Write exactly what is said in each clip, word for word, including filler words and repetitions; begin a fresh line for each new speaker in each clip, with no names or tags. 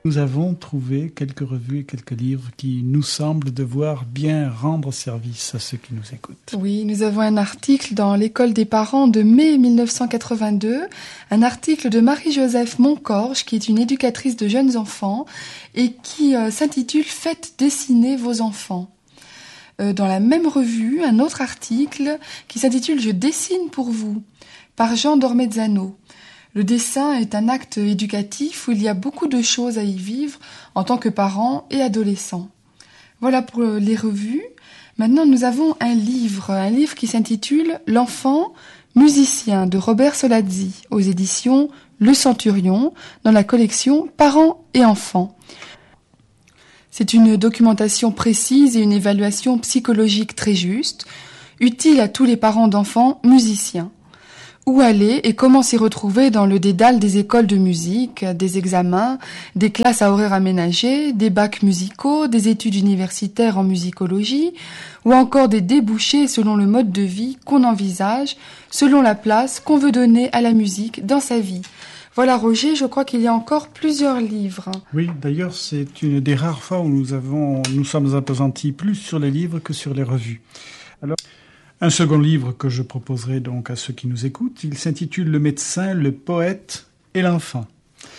Nous avons trouvé quelques revues et quelques livres qui nous semblent devoir bien rendre service à ceux qui nous écoutent.
Oui, nous avons un article dans l'École des parents de mai mille neuf cent quatre-vingt-deux, un article de Marie-Joseph Moncorge, qui est une éducatrice de jeunes enfants et qui euh, s'intitule « Faites dessiner vos enfants ». Euh, dans la même revue, un autre article qui s'intitule « Je dessine pour vous » par Jean Dormezzano. Le dessin est un acte éducatif où il y a beaucoup de choses à y vivre en tant que parents et adolescents. Voilà pour les revues. Maintenant, nous avons un livre, un livre qui s'intitule « L'enfant musicien » de Robert Solazzi aux éditions Le Centurion dans la collection Parents et enfants. C'est une documentation précise et une évaluation psychologique très juste, utile à tous les parents d'enfants musiciens. Où aller et comment s'y retrouver dans le dédale des écoles de musique, des examens, des classes à horaires aménagés, des bacs musicaux, des études universitaires en musicologie, ou encore des débouchés selon le mode de vie qu'on envisage, selon la place qu'on veut donner à la musique dans sa vie. Voilà, Roger, je crois qu'il y a encore plusieurs livres.
Oui, d'ailleurs, c'est une des rares fois où nous avons, nous sommes appesantis plus sur les livres que sur les revues. Alors, un second livre que je proposerai donc à ceux qui nous écoutent, il s'intitule « Le médecin, le poète et l'enfant »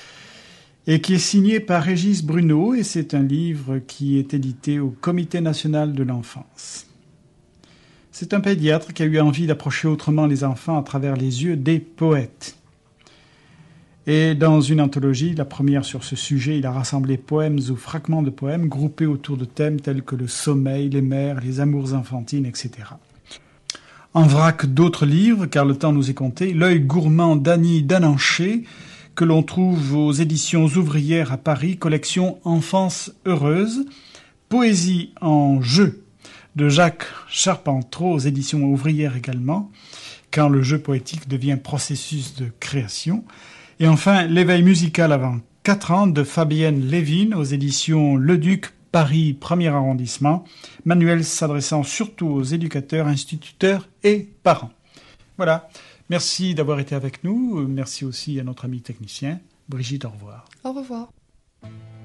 et qui est signé par Régis Bruno, et c'est un livre qui est édité au Comité national de l'enfance. C'est un pédiatre qui a eu envie d'approcher autrement les enfants à travers les yeux des poètes. Et dans une anthologie, la première sur ce sujet, il a rassemblé poèmes ou fragments de poèmes groupés autour de thèmes tels que le sommeil, les mères, les amours enfantines, et cetera. En vrac d'autres livres, car le temps nous est compté, L'œil gourmand d'Annie Dananché, que l'on trouve aux éditions ouvrières à Paris, collection Enfance heureuse, Poésie en jeu de Jacques Charpentreau aux éditions ouvrières également, quand le jeu poétique devient processus de création, et enfin L'éveil musical avant quatre ans de Fabienne Lévin aux éditions Leduc Paris, premier arrondissement, manuel s'adressant surtout aux éducateurs, instituteurs et parents. Voilà, merci d'avoir été avec nous. Merci aussi à notre ami technicien. Brigitte, au revoir.
Au revoir.